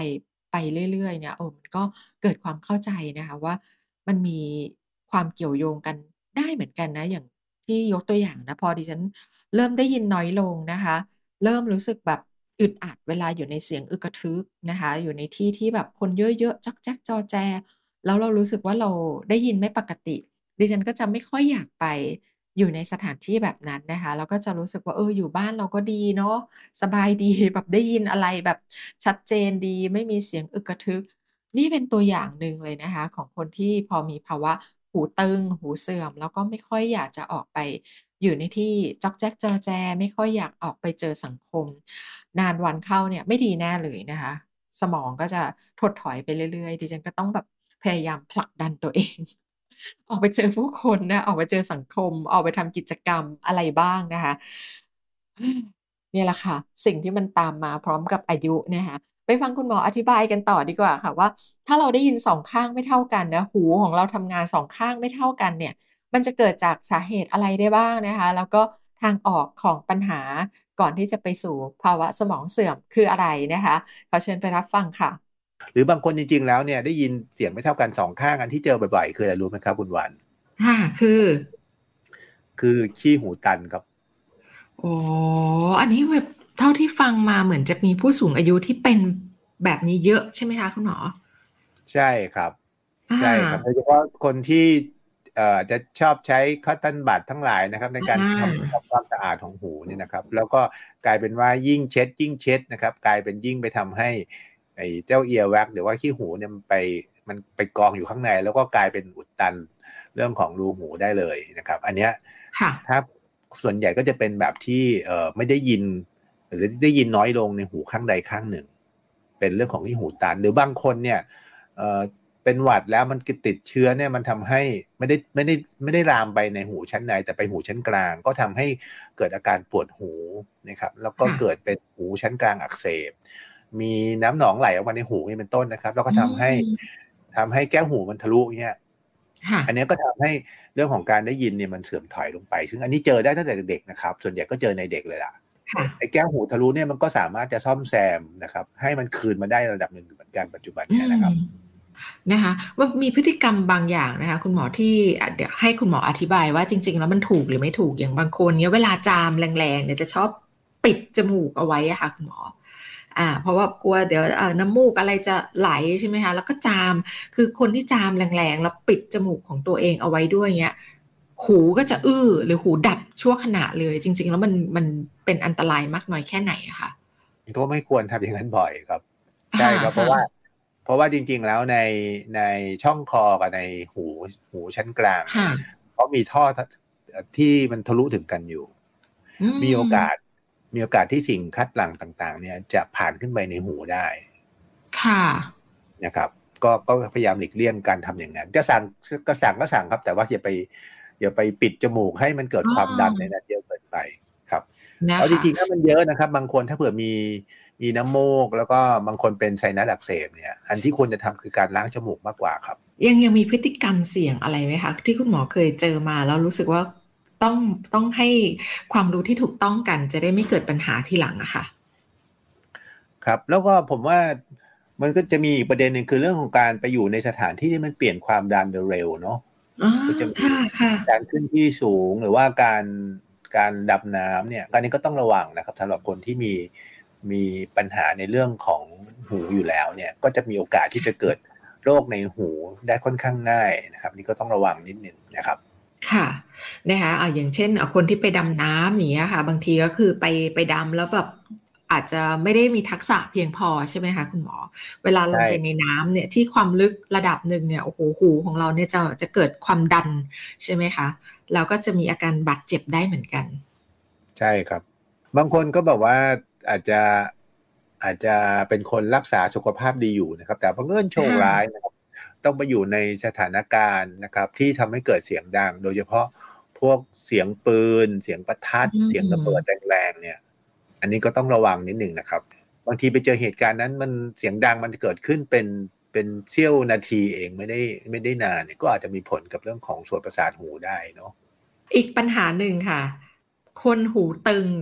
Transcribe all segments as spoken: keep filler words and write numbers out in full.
ไปเรื่อย ๆ เนี่ย เออ มันก็เกิดความเข้าใจนะคะว่า มันมีความเกี่ยวโยงกันได้เหมือนกันนะ อย่างที่ยกตัวอย่างนะ พอดิฉันเริ่มได้ยินน้อยลงนะคะ เริ่มรู้สึกแบบอึดอัดเวลาอยู่ในเสียงอึกกระทึกนะคะ อยู่ในที่ที่แบบคนเยอะ ๆ จ๊อกแจ๊กจอแจ แล้วเรารู้สึกว่า เราได้ยินไม่ปกติ ดิฉันก็จะไม่ค่อยอยากไปอยู่ในสถานที่แบบนั้นนะคะ แล้วก็จะรู้สึกว่า เออ อยู่บ้านเราก็ดีเนาะ สบาย ดี แบบได้ยินอะไรแบบชัดเจนดี ไม่มีเสียงอึกกระทึก นี่เป็นตัวอย่างหนึ่งเลยนะคะของคนที่พอมีภาวะหูตึง หูเสื่อม แล้วก็ไม่ค่อยอยากจะออกไปอยู่ในที่จ๊อกแจ๊กจอแจ ไม่ค่อยอยากออกไปเจอสังคม นานวันเข้าเนี่ยไม่ดีแน่เลยนะคะ สมองก็จะถดถอยไปเรื่อย ๆ ดิฉันก็ต้องแบบพยายามผลักดันตัว เอง ออกไปเจอผู้คนนะ ออกไปเจอสังคม ออกไปทำกิจกรรมอะไรบ้างนะคะ อืม เนี่ยแหละค่ะ สิ่งที่มันตามมาพร้อมกับอายุนะคะ ไปฟังคุณหมออธิบายกันต่อดีกว่าค่ะว่า ถ้าเราได้ยิน สอง ข้างไม่เท่ากันนะ หูของเราทำงาน สอง ข้างไม่เท่ากันเนี่ย มันจะเกิดจากสาเหตุอะไรได้บ้างนะคะ แล้วก็ทางออกของปัญหาก่อนที่จะไปสู่ภาวะสมองเสื่อมคืออะไรนะคะ ขอเชิญไปรับฟังค่ะหรือบางคนจริง ๆ แล้วเนี่ยได้ยินเสียงไม่เท่ากัน สอง ข้าง อันที่เจอบ่อย ๆ คืออะไรรู้ไหมครับคุณหวาน? ค่ะ คือ? คือขี้หูตันครับอ๋อ อันนี้แบบเท่าที่ฟังมาเหมือนจะมีผู้สูงอายุที่เป็นแบบนี้เยอะใช่ไหมคะคุณหมอ? ใช่ครับอใช่ครับ โดายเฉพาะคนที่ เอ่อ จะชอบใช้ cotton bud ทั้งหลายนะครับในอการทำ ทาำความสะอาดของหูเนี่ยนะครับ แล้วก็กลายเป็นว่ายิ่งเช็ด ยิ่งเช็ดนะครับ กลายเป็นยิ่งไปทำให้ไอ้เจ้า earwax หรือว่าขี้หูเนี่ยมันไป มันไปกองอยู่ข้างใน แล้วก็กลายเป็นอุดตันเรื่องของรูหูได้เลยนะครับ อันเนี้ยค่ะถ้า ส่วนใหญ่ก็จะเป็นแบบที่ เอ่อ ไม่ได้ยิน หรือได้ยินน้อยลงในหูข้างใดข้างหนึ่ง เป็นเรื่องของขี้หูตัน หรือบางคนเนี่ย เอ่อ เป็นหวัดแล้วมัน ก ติดเชื้อเนี่ย มันทำให้ไม่ได้ ไม่ได้ ไม่ได้ลามไปในหูชั้นใน แต่ไปหูชั้นกลาง ก็ทำให้เกิดอาการปวดหูนะครับ แล้วก็ค่เกะิดเป็นหูชั้นกลางอักเสบ มีน้ำหนองไหลออกมาในหู งี้เป็นต้นนะครับ แล้วก็อืทำให้มทำให้แก้วหูมันทะลุ เงี้ยค่อันะนี้ก็ทำให้เรื่องของการได้ยินเนี่ยมันเสื่อมถอยลงไป ซึ่งอันนี้เจอได้ตั้งแต่เด็ก ๆ นะครับ ส่วนใหญ่ก็เจอในเด็กเลยล่ะค่ะไอ้แก้วหูทะลุเนี่ยมันก็สามารถจะซ่อมแซมนะครับ ให้มันคืนมาได้ระดับหนึ่งอยู่เหมือนกันปัจจุบันอเืนี้ยนะมครับนะคะว่ามีพฤติกรรมบางอย่างนะคะคุณหมอที่ อ่า เดี๋ยวให้คุณหมออธิบายว่าจริง ๆ แล้วมันถูกหรือไม่ถูก อย่างบางคนเงี้ยเวลาจามแรง ๆ เนี่ยจะชอบปิดจมูกเอาไว้อะค่ะคุณหมอ อ่า เพราะว่ากลัวเดี๋ยว อ่า น้ำมูกอะไรจะไหลใช่ไหมคะ แล้วก็จาม คือคนที่จามแรง ๆ แล้วปิดจมูกของตัวเองเอาไว้ด้วย เงี้ย หูก็จะอื้อ หรือหูดับชั่วขณะเลย จริง ๆ แล้วมัน มันเป็นอันตรายมากน้อยแค่ไหนอะคะ? ก็ไม่ควรทำอย่างนั้นบ่อยครับคใช่ครับ เพรา่ะะว่าๆเพราะว่าจริง ๆ แล้วใน ในช่องคอกับในหู หูชั้นกลางคเนี่่ยะเขามีท่อ ท เอ่อ ที่มันทะลุถึงกันอยู่อืมีโอกามส มีโอกาสที่สิ่งคัดหลั่งต่าง ๆ เนี่ยจะผ่านขึ้นไปในหูได้ค่ะนะครับ ก็ ก็พยายามหลีกเลี่ยงการทำอย่างงั้น จะสั่ง ช ก็สั่งก็สั่งครับ แต่ว่าอย่าไป อย่าไปปิดจมูกให้มันเกิดอ้ความดันในอนั้นเยอะเกินไปครับนและ้วคจะริง ๆ ถ้ามันเยอะนะครับ บางคนถ้าเผื่อมี มีน้ำมูก แล้วก็บางคนเป็นไซนัสอักเสบเนี่ย อันที่ควรจะทำคือการล้างจมูกมากกว่าครับยัง ยังมีพฤติกรรมเสี่ยงอะไรไหมคะ? ที่คุณหมอเคยเจอมาแล้วรู้สึกว่า ต้อง ต้องให้ความรู้ที่ถูกต้องกัน จะได้ไม่เกิดปัญหาทีหลังอะค่ะครับ แล้วก็ผมว่ามันก็จะมีอีกประเด็นหนึ่ง คือเรื่องของการไปอยู่ในสถานที่ที่มันเปลี่ยนความดันเร็ว ๆ เนาะอ๋อก็จะมคี่ะ ๆการขึ้นที่สูง หรือว่าการ การดำน้ำเนี่ย อันนี้ก็ต้องระวังนะครับสำหรับคนที่มี มีปัญหาในเรื่องของหูอยู่แล้วเนี่ย ก็จะมีโอกาสที่จะเกิดโรคในหูได้ค่อนข้างง่ายนะครับ นี่ก็ต้องระวังนิดหนึ่งนะครับค่ะ นะคะ อ่า อย่างเช่น อ่า คนที่ไปดำน้ำ อย่างเงี้ยค่ะ บางทีก็คือไป ไปดำแล้วแบบอาจจะไม่ได้มีทักษะเพียงพอใช่ไหมคะคุณหมอ? เวลาใชลงไปใน่น้ำเนี่ย ที่ความลึกระดับหนึ่งเนี่ย โอ้โฮ หูของเราเนี่ยจะ จะเกิดความดันใช่ไหมคะ? แล้วก็จะมีอาการบาดเจ็บได้เหมือนกันใช่ครับ บางคนก็แบบว่าอาจจะ อาจจะเป็นคนรักษาสุขภาพดีอยู่นะครับ แต่เผอิญโชคค่ร้าะยนะครับ ต้องไปอยู่ในสถานการณ์นะครับที่ทำให้เกิดเสียงดัง โดยเฉพาะพวกเสียงปืน เสียงประทัอดืเสียงระเบิดมแรง ๆ เนี่ย อันนี้ก็ต้องระวังนิดหนึ่งนะครับ บางทีไปเจอเหตุการณ์นั้นมัน เสียงดังมันเกิดขึ้นเป็น เป็นเสี้ยวนาทีเอง ไม่ได้ ไม่ได้นานเนี่ย ก็อาจจะมีผลกับเรื่องของส่วนประสาทหูได้เนาะอีกปัญหาหนึ่งค่ะ คนหูตึงเนี่ย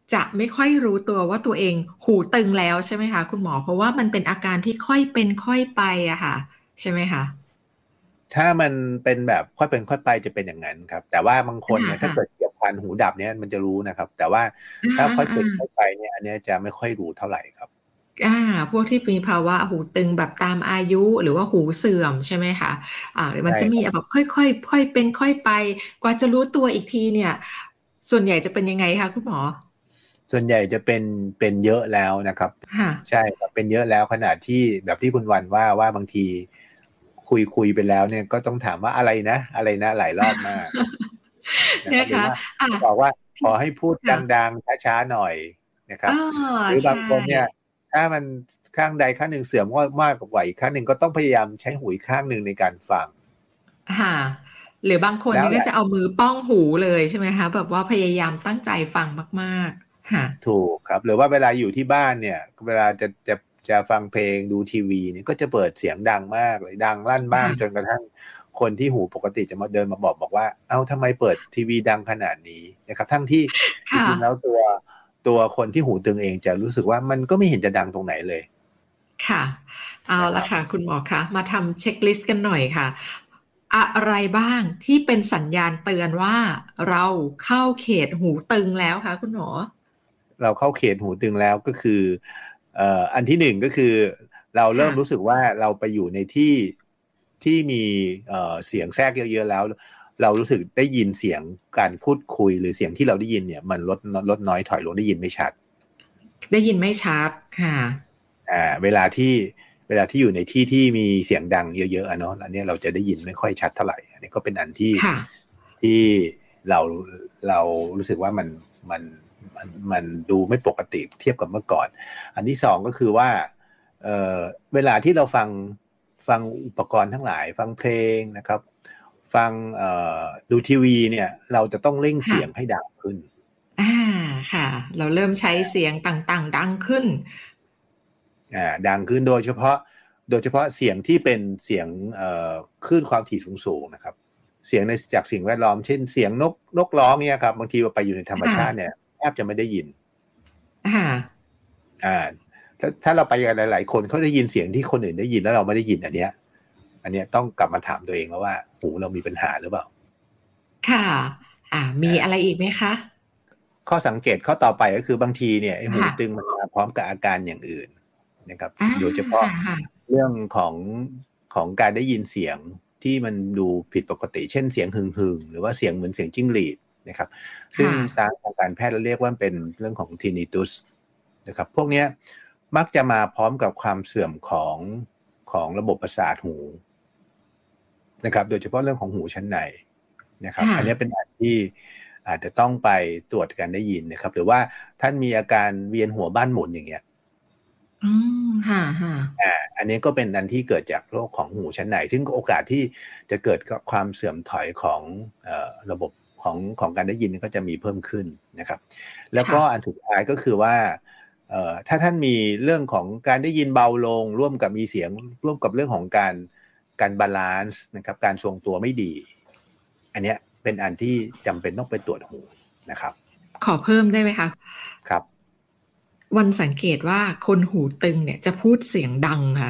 จะไม่ค่อยรู้ตัวว่าตัวเองหูตึงแล้วใช่ไหมคะคุณหมอเพราะว่ามันเป็นอาการที่ค่อยเป็นค่อยไปอะค่ะใช่ไหมคะถ้ามันเป็นแบบค่อยเป็นค่อยไปจะเป็นอย่างนั้นครับแต่ว่าบางคนค่ะเนี่ยถ้าเกิดค่ะเฉียบพลันหูดับเนี่ยมันจะรู้นะครับแต่ว่าอาถ้าค่อยอาเป็นค่อยๆไปเนี่ยอันเนี้ยจะไม่ค่อยรู้เท่าไหร่ครับอาพวกที่มีภาวะหูตึงแบบตามอายุหรือว่าหูเสื่อมใช่ไหมคะอ่ามันใช่จะมีครับแบบค่อยๆค่อยเป็นค่อยไปกว่าจะรู้ตัวอีกทีเนี่ยส่วนใหญ่จะเป็นยังไงคะคุณหมอส่วนใหญ่จะเป็นเป็นเยอะแล้วนะครับค่ะใช่ครับเป็นเยอะแล้วขนาดที่แบบที่คุณวันว่าว่าบางทีคุยคุยไปแล้วเนี่ยก็ต้องถามว่าอะไรนะอะไรนะหลายรอบมากนะคะนะครับหรือว่าอ่าบอกว่าขที่อให้พูดค่ะดังๆช้าๆหน่อยนะครับอ้อหรือบางใช่คนเนี่ยถ้ามันข้างใดข้างหนึ่งเสื่อมมากกว่าอีกข้างหนึ่งก็ต้องพยายามใช้หูอีกข้างหนึ่งในการฟังค่ะหรือบางคนแล้วแหละนี่ก็จะเอามือป้องหูเลยใช่ไหมคะแบบว่าพยายามตั้งใจฟังมากๆค่ะถูกครับหรือว่าเวลาอยู่ที่บ้านเนี่ยเวลาจะจะจะฟังเพลงดูทีวีเนี่ยก็จะเปิดเสียงดังมากเลยดังลั่นบ้างจนค่ะกระทั่งคนที่หูปกติจะมาเดินมาบอกบอกว่าเอ้าทำไมเปิดทีวีดังขนาดนี้นะครับทั้งที่จค่ะริงๆแล้วตัวตัวคนที่หูตึงเองจะรู้สึกว่ามันก็ไม่เห็นจะดังตรงไหนเลยค่ะเอานะครับละค่ะคุณหมอคะมาทำเช็คลิสต์กันหน่อยค่ะอะไรบ้างที่เป็นสัญญาณเตือนว่าเราเข้าเขตหูตึงแล้วคะคุณหมอเราเข้าเขตหูตึงแล้วก็คือเอ่ออันที่หนึ่งก็คือเราเริ่ค่ะมรู้สึกว่าเราไปอยู่ในที่ที่มีเอ่อเสียงแทรกเยอะๆแล้วเรารู้สึกได้ยินเสียงการพูดคุยหรือเสียงที่เราได้ยินเนี่ยมันลดลดน้อยถอยลงได้ยินไม่ชัดได้ยินไม่ชัดค่ะอ่าเวลาที่เวลาที่อยู่ในที่ที่มีเสียงดังเยอะๆอะเนาะอันนี้เราจะได้ยินไม่ค่อยชัดเท่าไหร่อันนี้ก็เป็นอันที่ค่ะที่เราเรารู้สึกว่ามันมันมันมันดูไม่ปกติเทียบกับเมื่อก่อนอันที่สองก็คือว่าเอ่อเวลาที่เราฟังฟังอุปกรณ์ทั้งหลายฟังเพลงนะครับฟังเอ่อดูทีวีเนี่ยเราจะต้องเร่งเสียงให้ค่ะดังขึ้นอาค่ะเราเริ่มใช้เสียงต่างๆดังขึ้นอ่าดังขึ้นโดยเฉพาะโดยเฉพาะเสียงที่เป็นเสียงเอ่อคลื่นความถี่สูงๆนะครับเสียงในจากสิ่งแวดล้อมเช่นเสียงนกนกร้องเนี่ยครับบางทีเราไปอยู่ในธรรมค่ะชาติเนี่ยแทบจะไม่ได้ยินค่ะอ่าถ้าถ้าเราไปกับหลายๆคนเขาได้ยินเสียงที่คนอื่นได้ยินแล้วเราไม่ได้ยินอันเนี้ยอันเนี้ยต้องกลับมาถามตัวเองแล้วว่าหูเรามีปัญหาหรือเปล่าค่ะอ่ามีอะไรอ่าอีกไหมคะข้อสังเกตข้อต่อไปก็คือบางทีเนี่ยไอ้หูค่ะตึงมันมาพร้อมกับอาการอย่างอื่นนะครับอาโดยเฉพาะค่ะเรื่องของของการได้ยินเสียงที่มันดูผิดปกติเช่นเสียงหึ่งๆหรือว่าเสียงเหมือนเสียงจิ้งหรีดนะครับซึ่งๆค่ะตามทางการแพทย์เราเรียกว่าเป็นเรื่องของ tinnitus นะครับพวกเนี้ยมักจะมาพร้อมกับความเสื่อมของของระบบประสาทหูนะครับโดยเฉพาะเรื่องของหูชั้นในนะครับค่ะอันนี้เป็นอันที่อาจจะต้องไปตรวจการได้ยินนะครับหรือว่าท่านมีอาการเวียนหัวบ้านหมุนอย่างเงี้ยอืมค่ะๆอ่าอันนี้ก็เป็นอันที่เกิดจากโรคของหูชั้นในซึ่งโอกาสที่จะเกิดความเสื่อมถอยของเอ่อระบบของของการได้ยินก็จะมีเพิ่มขึ้นนะครับแล้วค่ะก็อันสุดท้ายก็คือว่าเอ่อถ้าท่านมีเรื่องของการได้ยินเบาลงร่วมกับมีเสียงร่วมกับเรื่องของการการบาลานซ์นะครับการทรงตัวไม่ดีอันเนี้ยเป็นอันที่จำเป็นต้องไปตรวจหูนะครับขอเพิ่มได้ไหมคะครับวันสังเกตว่าคนหูตึงเนี่ยจะพูดเสียงดังค่ะ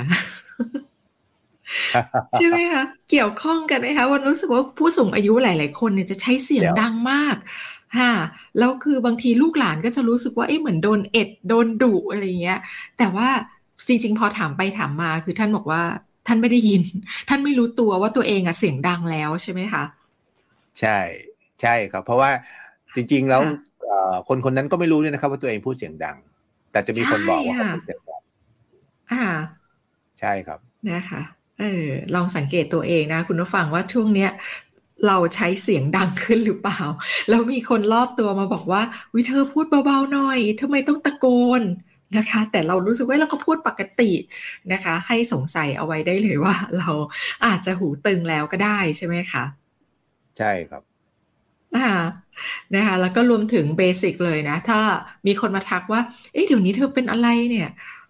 ใช่ไหม คะเกี่ยวข้องกันไหมคะวันรู้สึกว่าผู้สูงอายุหลายๆคนเนี่ยจะใช้เสียงเดี๋ยวดังมากค่ะแล้วคือบางทีลูกหลานก็จะรู้สึกว่าเอ๊ะเหมือนโดนเอ็ดโดนดุอะไรอย่างเงี้ยแต่ว่าจริงๆพอถามไปถามมาคือท่านบอกว่าท่านไม่ได้ยินท่านไม่รู้ตัวว่าตัวเองอะเสียงดังแล้วใช่ไหมคะใช่ใช่ครับเพราะว่าจริงๆแล้วค่ะเอ่อคนคนนั้นก็ไม่รู้ด้วยนะครับว่าตัวเองพูดเสียงดังแต่จะมีคใช่นบอกว่าเขาค่ะพูดเสียงดังค่ะใช่ครับนะคะเออลองสังเกตตัวเองนะคุณผู้ฟังว่าช่วงเนี้ยเราใช้เสียงดังขึ้นหรือเปล่าแล้วมีคนรอบตัวมาบอกว่าอุ๊ยเธอพูดเบาๆหน่อยทำไมต้องตะโกนนะคะแต่เรารู้สึกว่าเราก็พูดปกตินะคะให้สงสัยเอาไว้ได้เลยว่าเราอาจจะหูตึงแล้วก็ได้ใช่ไหมคะใช่ครับอานะคะแล้วก็รวมถึงเบสิกเลยนะถ้ามีคนมาทักว่าเอ๊ะเดี๋ยวนี้เธอเป็นอะไรเนี่ย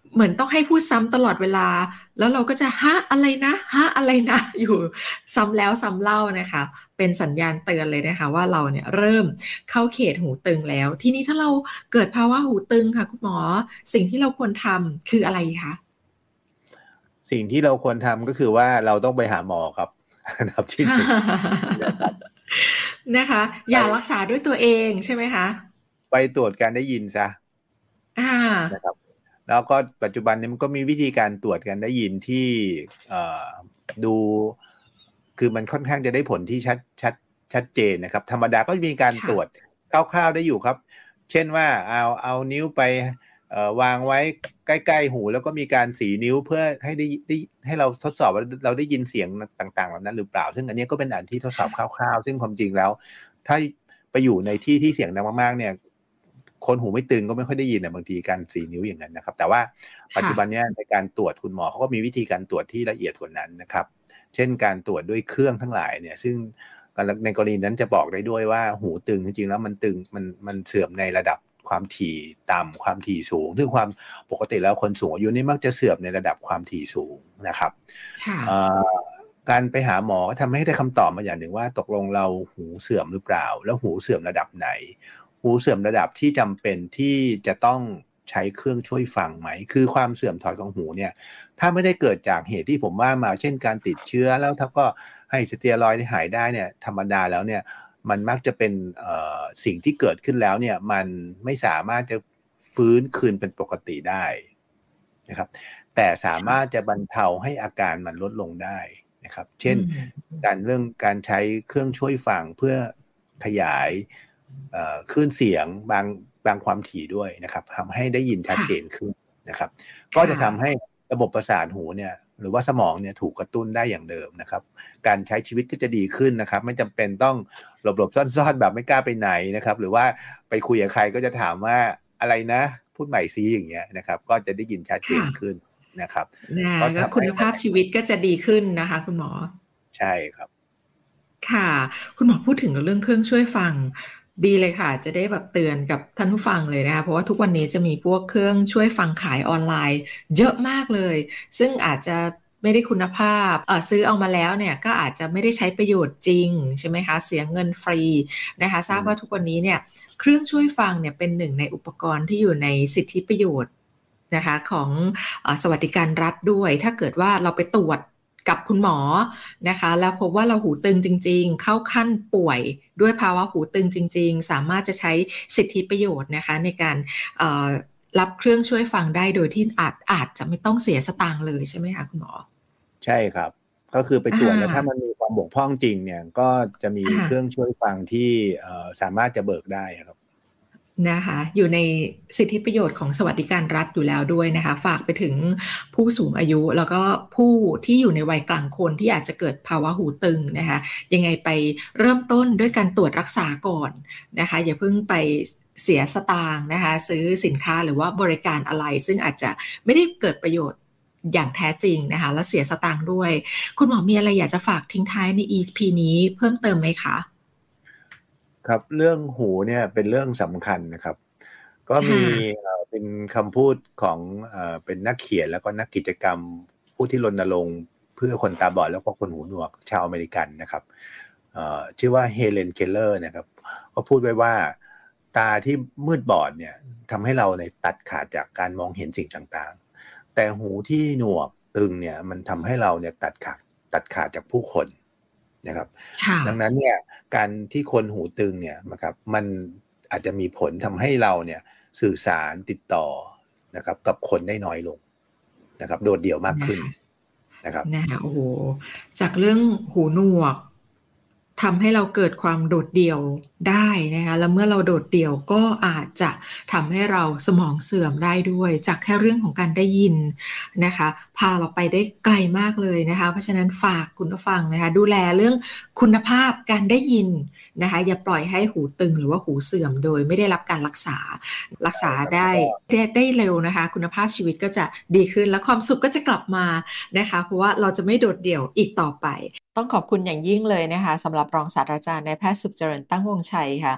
เหมือนต้องให้พูดซ้ำตลอดเวลาแล้วเราก็จะฮะอะไรนะฮะอะไรนะอยู่ซ้ำแล้วซ้ำเล่านะคะเป็นสัญญาณเตือนเลยนะคะว่าเราเนี่ยเริ่มเข้าเขตหูตึงแล้วทีนี้ถ้าเราเกิดภาวะหูตึงค่ะคุณหมอสิ่งที่เราควรทำคืออะไรคะสิ่งที่เราควรทำก็คือว่าเราต้องไปหาหมอครับอันดับที่หนึ่งนะครับนะคะอย่ารักไปษาด้วยตัวเองใช่ไหมคะไปตรวจการได้ยินซะอ่านะครับแล้วก็ปัจจุบันนี้มันก็มีวิธีการตรวจการได้ยินที่เอ่อดูคือมันค่อนข้างจะได้ผลที่ชัดชัดชัดเจนนะครับธรรมดาก็จะมีการตค่ะรวจคร่าวๆได้อยู่ครับเช่นว่าเอาเอานิ้วไป เอ่อวางไว้ใกล้ๆหูแล้วก็มีการสีนิ้วเพื่อให้ได้ได้ให้เราทดสอบว่าเราได้ยินเสียงต่างๆเหล่านั้นหรือเปล่าซึ่งอันนี้ก็เป็นอันที่ทดสอบคร่าวๆซึ่งความจริงแล้วถ้าไปอยู่ในที่ที่เสียงดังมากๆเนี่ยคนหูไม่ตึงก็ไม่ค่อยได้ยินนะบางทีการสีนิ้วอย่างนั้นนะครับแต่ว่าปัจค่ะจุบันนี้ในการตรวจคุณหมอเขาก็มีวิธีการตรวจที่ละเอียดกว่านั้นนะครับเช่นการตรวจด้วยเครื่องทั้งหลายเนี่ยซึ่งในกรณีนั้นจะบอกได้ด้วยว่าหูตึงจริงๆแล้วมันตึงมันมันเสื่อมในระดับความถี่ต่ำความถี่สูงซึ่งความปกติแล้วคนสูงอายุนี่มักจะเสื่อมในระดับความถี่สูงนะครับค่ะการไปหาหมอก็ทำให้ได้คำตอบมาอย่างหนึ่งว่าตกลงเราหูเสื่อมหรือเปล่าแล้วหูเสื่อมระดับไหนหูเสื่อมระดับที่จำเป็นที่จะต้องใช้เครื่องช่วยฟังไหมคือความเสื่อมถอยของหูเนี่ยถ้าไม่ได้เกิดจากเหตุที่ผมว่ามาเช่นการติดเชื้อแล้วถ้าก็ให้สเตียรอยด์หายได้เนี่ยธรรมดาแล้วเนี่ยมันมักจะเป็นสิ่งที่เกิดขึ้นแล้วเนี่ยมันไม่สามารถจะฟื้นคืนเป็นปกติได้นะครับแต่สามารถจะบรรเทาให้อาการมันลดลงได้นะครับเช่นการเรื่องการใช้เครื่องช่วยฟังเพื่อขยายคลื่นเสียงบางบางความถี่ด้วยนะครับทำให้ได้ยินชัดเจนขึ้นนะครับก็จะทำให้ระบบประสาทหูเนี่ยหรือว่าสมองเนี่ยถูกกระตุ้นได้อย่างเดิมนะครับการใช้ชีวิตก็จะดีขึ้นนะครับไม่จำเป็นต้องหลบๆซ่อนๆแบบไม่กล้าไปไหนนะครับหรือว่าไปคุยกับใครก็จะถามว่าอะไรนะพูดใหม่ซิอย่างเงี้ยนะครับก็จะได้ยินชัดเจนขึ้นนะครับนะก็คุณภาพชีวิตก็จะดีขึ้นนะคะคุณหมอใช่ครับค่ะคุณหมอพูดถึงเรื่องเครื่องช่วยฟังดีเลยค่ะจะได้แบบเตือนกับท่านผู้ฟังเลยนะคะเพราะว่าทุกวันนี้จะมีพวกเครื่องช่วยฟังขายออนไลน์เยอะมากเลยซึ่งอาจจะไม่ได้คุณภาพเอ่อซื้อเอามาแล้วเนี่ยก็อาจจะไม่ได้ใช้ประโยชน์จริงใช่ไหมคะเสียเงินฟรีนะคะทราบว่าทุกวันนี้เนี่ยเครื่องช่วยฟังเนี่ยเป็นหนึ่งในอุปกรณ์ที่อยู่ในสิทธิประโยชน์นะคะของเอ่อสวัสดิการรัฐด้วยถ้าเกิดว่าเราไปตรวจกับคุณหมอนะคะแล้วพบว่าเราหูตึงจริงๆเข้าขั้นป่วยด้วยภาวะหูตึงจริงๆสามารถจะใช้สิทธิประโยชน์นะคะในการเอ่อรับเครื่องช่วยฟังได้โดยที่อาจอาจจะไม่ต้องเสียสตางค์เลยใช่ไหมคะคุณหมอใช่ครับก็คือไปอ่ตรวจแล้วถ้าามันมีความบกพร่องจริงเนี่ยก็จะมีอ่าเครื่องช่วยฟังที่สามารถจะเบิกได้ครับนะคะอยู่ในสิทธิประโยชน์ของสวัสดิการรัฐอยู่แล้วด้วยนะคะฝากไปถึงผู้สูงอายุแล้วก็ผู้ที่อยู่ในวัยกลางคนที่อาจจะเกิดภาวะหูตึงนะคะยังไงไปเริ่มต้นด้วยการตรวจรักษาก่อนนะคะอย่าเพิ่งไปเสียสตางค์นะคะซื้อสินค้าหรือว่าบริการอะไรซึ่งอาจจะไม่ได้เกิดประโยชน์อย่างแท้จริงนะคะและเสียสตางค์ด้วยคุณหมอมีอะไรอยากจะฝากทิ้งท้ายใน อี พี นี้เพิ่มเติมไหมคะครับเรื่องหูเนี่ยเป็นเรื่องสำคัญนะครับก็มีค่ะเป็นคำพูดของเป็นนักเขียนแล้วก็นักกิจกรรมผู้ที่รณรงค์เพื่อคนตาบอดแล้วก็คนหูหนวกชาวอเมริกันนะครับชื่อว่าเฮเลนเคลเลอร์นะครับก็พูดไว้ว่าตาที่มืดบอดเนี่ยทำให้เราในตัดขาดจากการมองเห็นสิ่งต่างๆแต่หูที่หนวกตึงเนี่ยมันทำให้เราเนี่ยตัดขาดตัดขาดจากผู้คนนะครับค่ะดังนั้นเนี่ยการที่คนหูตึงเนี่ยนะครับมันอาจจะมีผลทำให้เราเนี่ยสื่อสารติดต่อนะครับกับคนได้น้อยลงนะครับโดดเดี่ยวมากขึ้นนะคะนะครับนะคะโอ้โหจากเรื่องหูหนวกทำให้เราเกิดความโดดเดี่ยวได้นะคะแล้วเมื่อเราโดดเดี่ยวก็อาจจะทำให้เราสมองเสื่อมได้ด้วยจากแค่เรื่องของการได้ยินนะคะพาเราไปได้ไกลมากเลยนะคะเพราะฉะนั้นฝากคุณผู้ฟังนะคะดูแลเรื่องคุณภาพการได้ยินนะคะอย่าปล่อยให้หูตึงหรือว่าหูเสื่อมโดยไม่ได้รับการรักษารักษาได้ได้ได้เร็วนะคะคุณภาพชีวิตก็จะดีขึ้นและความสุขก็จะกลับมา นะคะเพราะว่าเราจะไม่โดดเดี่ยวอีกต่อไปต้องขอบคุณอย่างยิ่งเลยนะคะสำหรับรองศาสตราจารย์นายแพทย์สุขเจริญตั้งวงชัยค่ะ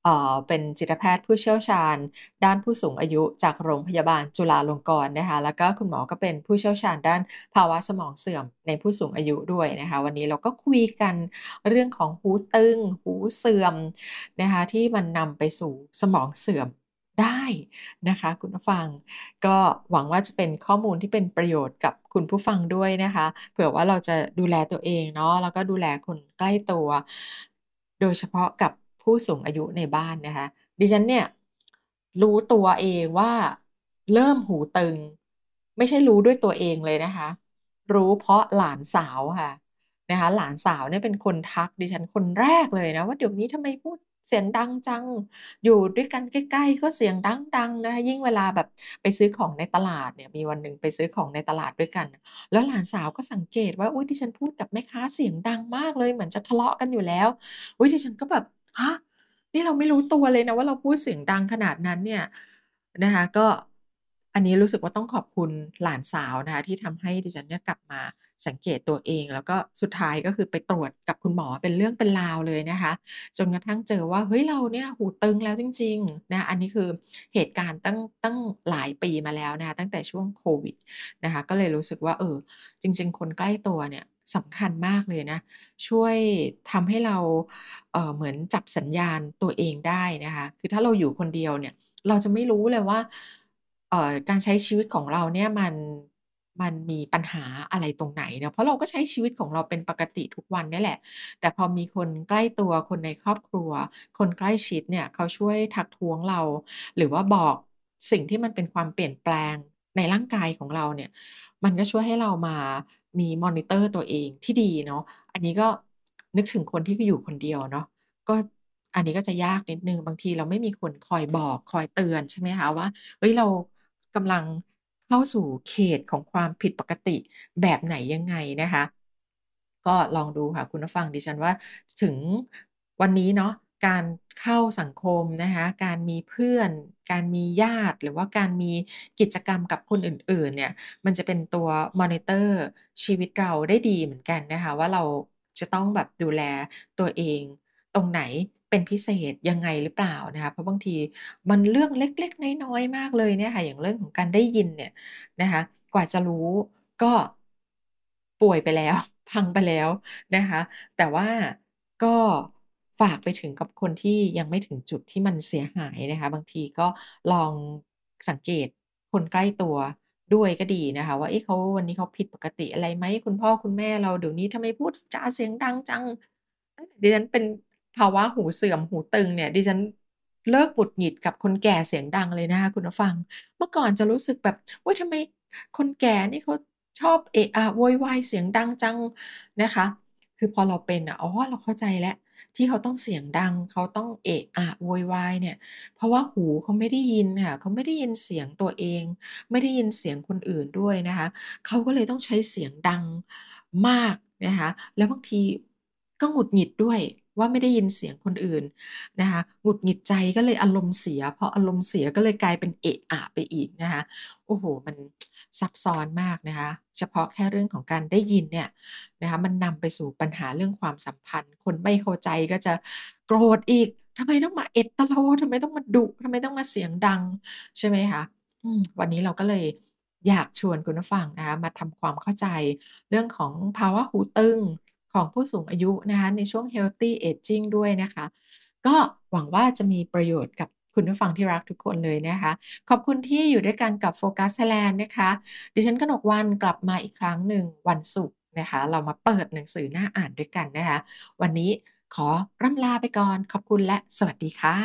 เอ่อเป็นจิตแพทย์ผู้เชี่ยวชาญด้านผู้สูงอายุจากโรงพยาบาลจุฬาลงกรณ์นะคะแล้วก็คุณหมอก็เป็นผู้เชี่ยวชาญด้านภาวะสมองเสื่อมในผู้สูงอายุด้วยนะคะวันนี้เราก็คุยกันเรื่องของหูตึงหูเสื่อมนะคะที่มันนำไปสู่สมองเสื่อมได้นะคะคุณผู้ฟังก็หวังว่าจะเป็นข้อมูลที่เป็นประโยชน์กับคุณผู้ฟังด้วยนะคะเผื่อว่าเราจะดูแลตัวเองเนาะแล้วก็ดูแลคนใกล้ตัวโดยเฉพาะกับผู้สูงอายุในบ้านนะคะดิฉันเนี่ยรู้ตัวเองว่าเริ่มหูตึงไม่ใช่รู้ด้วยตัวเองเลยนะคะรู้เพราะหลานสาวค่ะนะคะหลานสาวเนี่ยเป็นคนทักดิฉันคนแรกเลยนะว่าเดี๋ยวนี้ทำไมพูดเสียงดังจังอยู่ด้วยกันใกล้ๆก็เสียงดังๆนะคะยิ่งเวลาแบบไปซื้อของในตลาดเนี่ยมีวันหนึ่งไปซื้อของในตลาดด้วยกันแล้วหลานสาวก็สังเกตว่าอุ๊ยดิฉันพูดกับแม่ค้าเสียงดังมากเลยเหมือนจะทะเลาะกันอยู่แล้วอุ๊ยดิฉันก็แบบฮะ นี่เราไม่รู้ตัวเลยนะว่าเราพูดเสียงดังขนาดนั้นเนี่ยนะคะก็อันนี้รู้สึกว่าต้องขอบคุณหลานสาวนะคะที่ทำให้ดิฉันเนี่ยกลับมาสังเกตตัวเองแล้วก็สุดท้ายก็คือไปตรวจกับคุณหมอเป็นเรื่องเป็นราวเลยนะคะจนกระทั่งเจอว่าเฮ้ยเราเนี่ยหูตึงแล้วจริงๆนะอันนี้คือเหตุการณ์ตั้งตั้งหลายปีมาแล้วนะคะตั้งแต่ช่วงโควิดนะคะก็เลยรู้สึกว่าเออจริงๆคนใกล้ตัวเนี่ยสำคัญมากเลยนะช่วยทำให้เรา เอ่อเหมือนจับสัญญาณตัวเองได้นะคะคือถ้าเราอยู่คนเดียวเนี่ยเราจะไม่รู้เลยว่าเอ่อการใช้ชีวิตของเราเนี่ยมันมันมีปัญหาอะไรตรงไหนเนาะเพราะเราก็ใช้ชีวิตของเราเป็นปกติทุกวันเนี่ยแหละแต่พอมีคนใกล้ตัวคนในครอบครัวคนใกล้ชิดเนี่ยเขาช่วยทักท้วงเราหรือว่าบอกสิ่งที่มันเป็นความเปลี่ยนแปลงในร่างกายของเราเนี่ยมันก็ช่วยให้เรามามีมอนิเตอร์ตัวเองที่ดีเนาะ อันนี้ก็นึกถึงคนที่อยู่คนเดียวเนาะก็อันนี้ก็จะยากนิดหนึ่งบางทีเราไม่มีคนคอยบอกคอยเตือนใช่ไหมคะว่าเฮ้ยเรากำลังเข้าสู่เขตของความผิดปกติแบบไหนยังไงนะคะก็ลองดูค่ะคุณผู้ฟังดิฉันว่าถึงวันนี้เนาะการเข้าสังคมนะคะการมีเพื่อนการมีญาติหรือว่าการมีกิจกรรมกับคนอื่นๆเนี่ย มันจะเป็นตัวมอนิเตอร์ชีวิตเราได้ดีเหมือนกันนะคะว่าเราจะต้องแบบดูแลตัวเองตรงไหนเป็นพิเศษยังไงหรือเปล่านะคะเพราะบางทีมันเรื่องเล็กๆน้อยๆมากเลยเนี่ยค่ะอย่างเรื่องของการได้ยินเนี่ยนะคะกว่าจะรู้ก็ป่วยไปแล้วพังไปแล้วนะคะแต่ว่าก็ฝากไปถึงกับคนที่ยังไม่ถึงจุดที่มันเสียหายนะคะบางทีก็ลองสังเกตคนใกล้ตัว ด้วยก็ดีนะคะว่าเอ๊ะเขาวันนี้เขาผิดปกติอะไรไหมคุณพ่อคุณแม่เราเดี๋ยวนี้ทำไมพูดจาเสียงดังจังตั้งแต่ดิฉันเป็นภาวะหูเสื่อมหูตึงเนี่ยดิฉันเลิกหงุดหงิดกับคนแก่เสียงดังเลยนะคะคุณผู้ฟังเมื่อก่อนจะรู้สึกแบบอุ๊ยทำไมคนแก่นี่เขาชอบเอะอะโวยวายเสียงดังจังนะคะคือพอเราเป็นอะอ๋อเราเข้าใจแล้วที่เขาต้องเสียงดังเขาต้องเอะอะโวยวายเนี่ยเพราะว่าหูเขาไม่ได้ยินค่ะเขาไม่ได้ยินเสียงตัวเอง ไม่ได้ยินเสียงคนอื่นด้วยนะคะเขาก็เลยต้องใช้เสียงดังมากนะคะแล้วบางทีก็หงุดหงิดด้วยว่าไม่ได้ยินเสียงคนอื่นนะคะหงุดหงิดใจก็เลยอารมณ์เสียพออารมณ์เสียก็เลยกลายเป็นเอะอะไปอีกนะคะโอ้โฮมันซับซ้อนมากนะคะเฉพาะแค่เรื่องของการได้ยินเนี่ยนะคะมันนำไปสู่ปัญหาเรื่องความสัมพันธ์คนไม่เข้าใจก็จะโกรธอีกทำไมต้องมาเอะตะโลทำไมต้องมาดุทำไมต้องมาเสียงดังใช่ไหมคะ อืมวันนี้เราก็เลยอยากชวนคุณผู้ฟังนะคะมาทำความเข้าใจเรื่องของภาวะหูตึงของผู้สูงอายุนะคะในช่วง Healthy Aging ด้วยนะคะก็หวังว่าจะมีประโยชน์กับคุณผู้ฟังที่รักทุกคนเลยนะคะขอบคุณที่อยู่ด้วยกันกับ Focus Thailand นะคะดิฉันกนกวรรณกลับมาอีกครั้งหนึ่งวันศุกร์นะคะเรามาเปิดหนังสือหน้าอ่านด้วยกันนะคะวันนี้ขอร่ำลาไปก่อนขอบคุณและสวัสดีค่ะ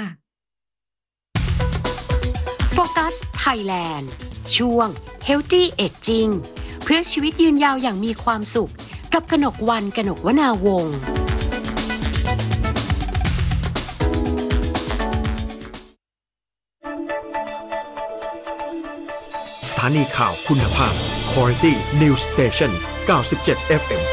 โฟกัสไทยแลนด์ช่วง Healthy Aging เพื่อชีวิตยืนยาวอย่างมีความสุขกับกนกวรรณ กนกวนาวงศ์สถานีข่าวคุณภาพ Quality News Station เก้าสิบเจ็ด เอฟ เอ็ม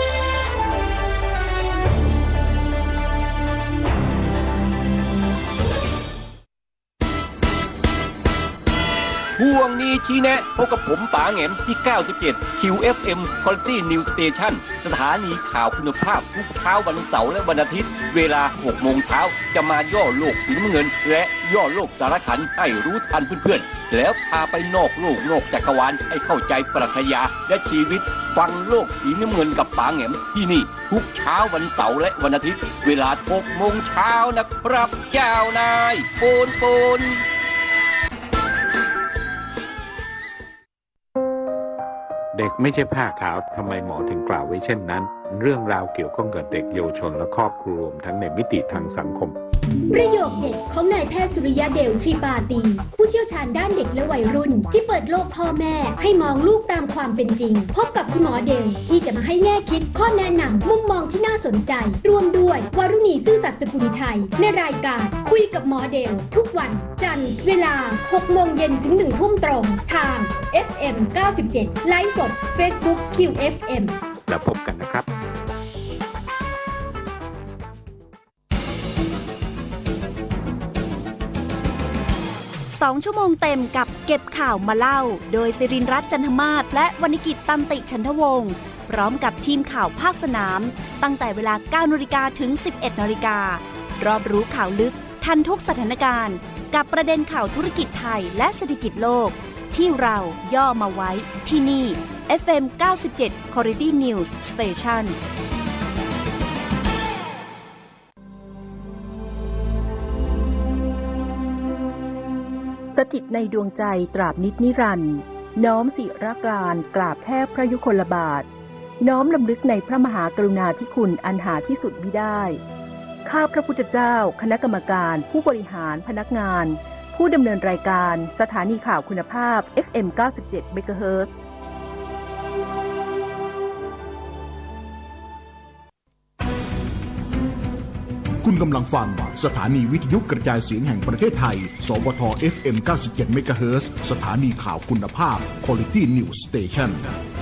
ช่วงนี้ชี้แนะพบกับผมป๋าแหงมที่ เก้าสิบเจ็ด เคคิว เอฟ เอ็ม Quality News Station สถานีข่าวคุณภาพทุกเช้าวันเสาร์และวันอาทิตย์เวลาหกโมงเช้าจะมาย่อโลกสีน้ำเงินและย่อโลกสารขันให้รู้ทันเพื่อนๆแล้วพาไปนอกโลกนอกจักรวาลให้เข้าใจปรัชญาและชีวิตฟังโลกสีน้ำเงินกับป๋าแหม่มที่นี่ทุกเช้าวันเสาร์และวันอาทิตย์เวลาหกโมงเช้านะครับเจ้านายปูนปูนเด็กไม่ใช่ผ้าขาวทำไมหมอถึงกล่าวไว้เช่นนั้นเรื่องราวเกี่ยวข้องกับเด็กเยาวชนและครอบครัวรวมทั้งในมิติทางสังคมประโยคเด็ดของนายแพทย์สุริยะเดลทรีปาตีผู้เชี่ยวชาญด้านเด็กและวัยรุ่นที่เปิดโลกพ่อแม่ให้มองลูกตามความเป็นจริงพบกับคุณหมอเดลที่จะมาให้แง่คิดข้อแนะนำมุมมองที่น่าสนใจรวมด้วยวารุณีซื่อสัตย์สกุลชัยในรายการคุยกับหมอเดลทุกวันจันทร์เวลาหกโมงเย็นถึงหนึ่งทุ่มตรงทาง เอฟ เอ็ม เก้าสิบเจ็ด ไลฟ์สด Facebook คิว เอฟ เอ็มแล้วพบกันนะครับสองชั่วโมงเต็มกับเก็บข่าวมาเล่าโดยศิรินทร์รัตน์จันทมาศและวรรณกิจตันติฉันทวงศ์พร้อมกับทีมข่าวภาคสนามตั้งแต่เวลา เก้านาฬิกา ถึง สิบเอ็ดนาฬิกา รอบรู้ข่าวลึกทันทุกสถานการณ์กับประเด็นข่าวธุรกิจไทยและเศรษฐกิจโลกที่เราย่อมาไว้ที่นี่ เอฟ เอ็ม เก้าสิบเจ็ด Quality News Stationสถิตในดวงใจตราบนิจนิรันดร์น้อมศิรกรานกราบแทบพระยุคลบาทน้อมลำลึกในพระมหากรุณาธิคุณอันหาที่สุดมิได้ข้าพระพุทธเจ้าคณะกรรมการผู้บริหารพนักงานผู้ดำเนินรายการสถานีข่าวคุณภาพ เอฟ เอ็ม เก้าสิบเจ็ด เมกะเฮิรตซ์คุณกำลังฟังสถานีวิทยุกระจายเสียงแห่งประเทศไทย สวท เอฟ เอ็ม เก้าสิบเจ็ด เมกะเฮิรตซ์สถานีข่าวคุณภาพ Quality News Station